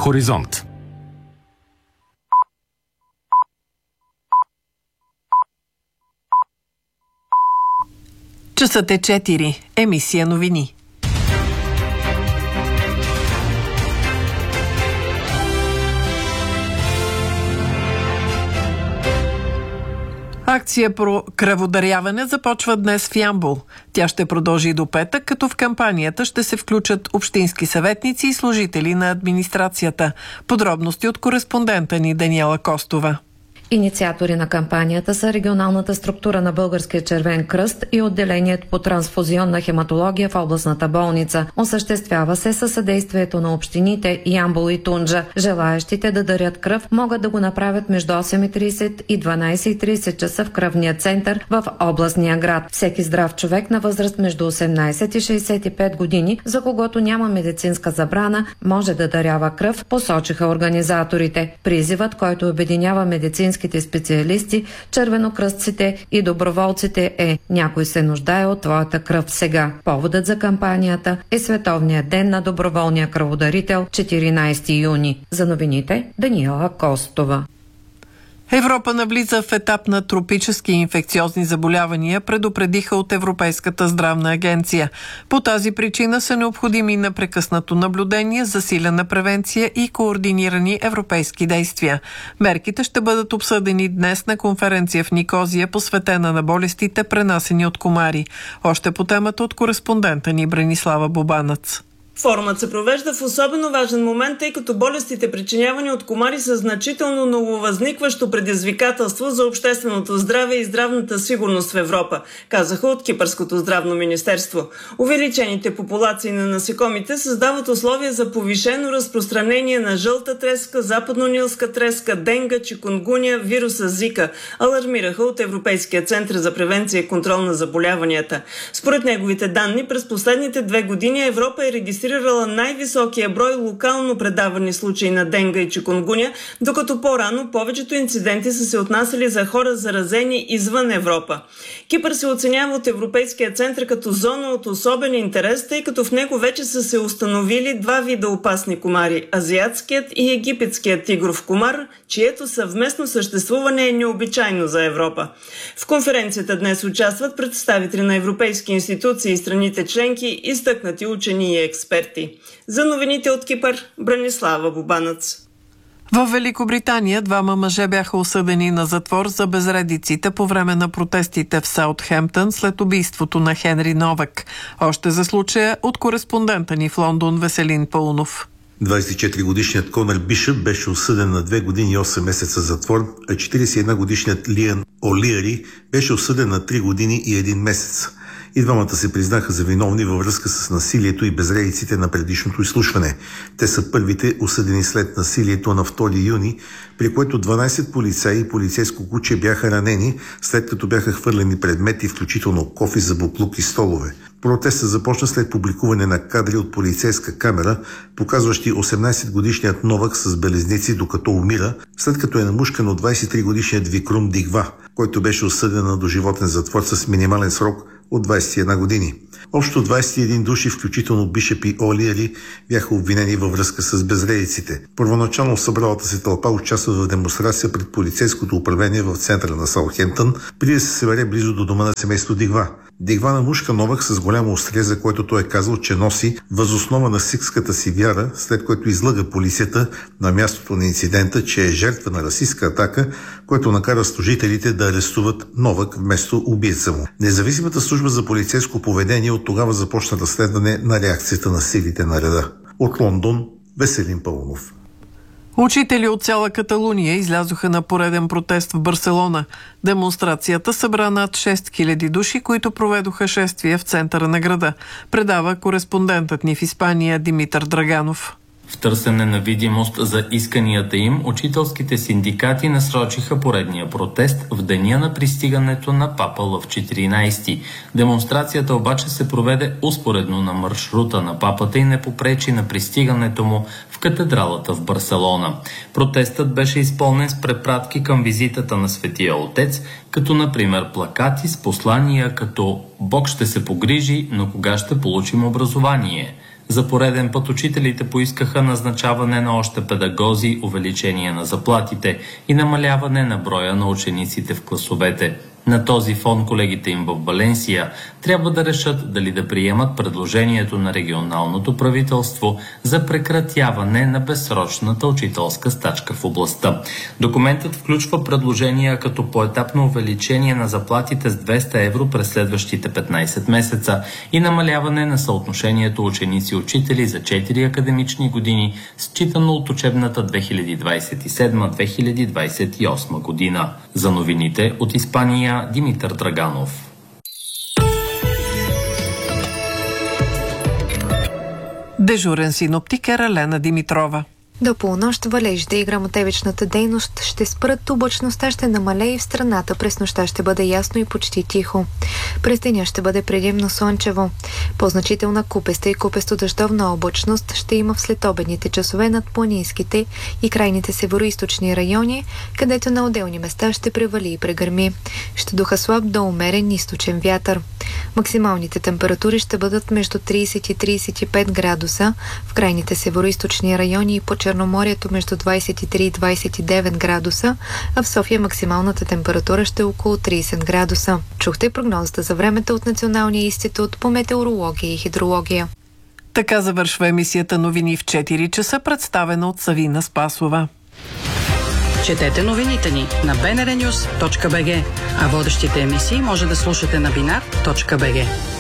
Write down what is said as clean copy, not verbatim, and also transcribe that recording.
Хоризонт. Часът е 4. Емисия новини. Акция про кръводаряване започва днес в Ямбол. Тя ще продължи до петък, като в кампанията ще се включат общински съветници и служители на администрацията. Подробности от кореспондента ни Даниела Костова. Инициатори на кампанията са регионалната структура на Българския червен кръст и отделението по трансфузионна хематология в областната болница. Осъществява се със съдействието на общините Ямбол и Тунджа. Желаещите да дарят кръв могат да го направят между 8:30 и 12:30 часа в кръвния център в областния град. Всеки здрав човек на възраст между 18 и 65 години, за когото няма медицинска забрана, може да дарява кръв, посочиха организаторите. Призивът, който обединява медицинските специалисти, червенокръстците и доброволците е: някой се нуждае от твоята кръв сега. Поводът за кампанията е Световният ден на доброволния кръводарител, 14 юни. За новините Даниела Костова. Европа навлиза в етап на тропически инфекциозни заболявания, предупредиха от Европейската здравна агенция. По тази причина са необходими непрекъснато наблюдение, засилена превенция и координирани европейски действия. Мерките ще бъдат обсъдени днес на конференция в Никозия, посветена на болестите, пренасени от комари. Още по темата от кореспондента ни Бранислава Бобанац. Форумът се провежда в особено важен момент, тъй като болестите, причинявани от комари, са значително нововъзникващо предизвикателство за общественото здраве и здравната сигурност в Европа, казаха от Кипърското здравно министерство. Увеличените популации на насекомите създават условия за повишено разпространение на жълта треска, западнонилска треска, денга, чикунгуня, вируса Зика, алармираха от Европейския център за превенция и контрол на заболяванията. Според неговите данни, през последните 2 години Европа е регистрирала най-високия брой локално предавани случаи на денга и чикунгуня, докато по-рано повечето инциденти са се отнасяли за хора заразени извън Европа. Кипър се оценява от Европейския център като зона от особен интерес, тъй като в него вече са се установили 2 вида опасни комари – азиатският и египетският тигров комар, чието съвместно съществуване е необичайно за Европа. В конференцията днес участват представители на европейски институции и страните членки, изтъкнати учени и експерти. За новините от Кипър, Бранислава Бобанац. В Великобритания 2 мъже бяха осъдени на затвор за безредиците по време на протестите в Саутхемптън след убийството на Хенри Новак. Още за случая от кореспондента ни в Лондон Веселин Паунов. 24-годишният Конър Бишъп беше осъден на 2 години и 8 месеца затвор, а 41-годишният Лиан О'Лиари беше осъден на 3 години и 1 месец. И двамата се признаха за виновни във връзка с насилието и безредиците на предишното изслушване. Те са първите осъдени след насилието на 2 юни, при което 12 полицаи и полицейско куче бяха ранени, след като бяха хвърлени предмети, включително кофи за буклук и столове. Протестът започна след публикуване на кадри от полицейска камера, показващи 18-годишният Новак с белезници докато умира, след като е намушкан от 23-годишният Викрум Дигва, който беше осъден на доживотен затвор с минимален срок от 21 години. Общо 21 души, включително Бишъп и О'Лиари, бяха обвинени във връзка с безредиците. Първоначално събралата се тълпа участва в демонстрация пред полицейското управление в центъра на Саутхемптън, преди да се събере близо до дома на семейство Дигва. Дигва намушка Новак с голямо острие, за което той е казал, че носи възоснова на сикската си вяра, след което излъга полицията на мястото на инцидента, че е жертва на расистска атака, което накара служителите да арестуват Новак вместо убийца му. Независимата служба за полицейско поведение от тогава започна разследване на реакцията на силите на реда. От Лондон, Веселин Паунов. Учители от цяла Каталуния излязоха на пореден протест в Барселона. Демонстрацията събра над 6000 души, които проведоха шествие в центъра на града. Предава кореспондентът ни в Испания Димитър Драганов. В търсене на видимост за исканията им, учителските синдикати насрочиха поредния протест в деня на пристигането на Папа Лъв 14. Демонстрацията обаче се проведе успоредно на маршрута на папата и не попречи на пристигането му в катедралата в Барселона. Протестът беше изпълнен с препратки към визитата на Светия Отец, като например плакати с послания като «Бог ще се погрижи, но кога ще получим образование?». За пореден път учителите поискаха назначаване на още педагози, увеличение на заплатите и намаляване на броя на учениците в класовете. На този фон колегите им в Валенсия трябва да решат дали да приемат предложението на регионалното правителство за прекратяване на безсрочната учителска стачка в областта. Документът включва предложения като поетапно увеличение на заплатите с 200 евро през следващите 15 месеца и намаляване на съотношението ученици-учители за 4 академични години, считано от учебната 2027-2028 година. За новините от Испания Димитър Драганов. Дежурен синоптик е Ралена Димитрова. До полунощ валежите и гръмотевичната дейност ще спрат, облачността ще намалее и в страната през нощта ще бъде ясно и почти тихо. През деня ще бъде предимно слънчево. По-значителна купеста и купесто-дъждовна облачност ще има в следобедните часове над планинските и крайните североизточни райони, където на отделни места ще превали и прегърми. Ще духа слаб до умерен източен вятър. Максималните температури ще бъдат между 30 и 35 градуса, в крайните североизточни райони и по Черноморието между 23 и 29 градуса, а в София максималната температура ще е около 30 градуса. Чухте прогнозата за времето от Националния институт по метеорология и хидрология. Така завършва емисията новини в 4 часа, представена от Савина Спасова. Четете новините ни на bnrnews.bg, а водещите емисии може да слушате на binar.bg.